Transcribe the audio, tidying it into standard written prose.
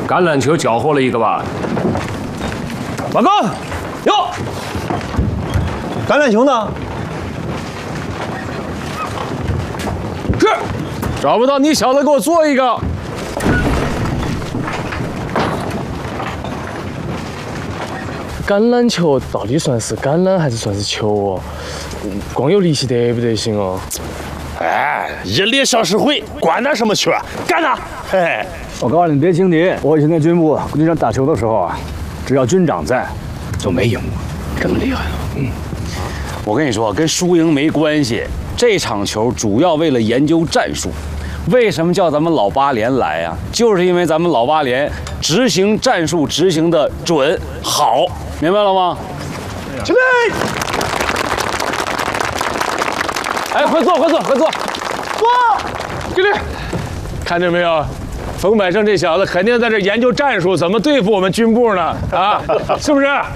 橄榄球缴获了一个吧？ 报告，哟，橄榄球呢？ 是，找不到你小子给我做一个。 橄榄球到底算是橄榄还是算是球哦？光有力气得不得行哦？ 哎，一力小时会，管他什么球啊，干他！嘿， 我告诉你，别轻敌。我以前在军部军长打球的时候啊，只要军长在，就没赢过。 这么厉害啊？ 我跟你说，跟输赢没关系。这场球主要为了研究战术。为什么叫咱们老八连来呀？就是因为咱们老八连执行战术执行的准好，明白了吗？ 起来！ 哎，快坐，快坐，快坐，坐，给力！看见没有？冯百胜这小子肯定在这研究战术，怎么对付我们军部呢？啊，是不是？